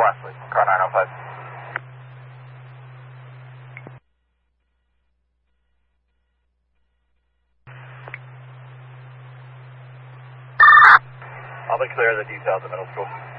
Wesley, car 905. I'll be clear of the details of middle school.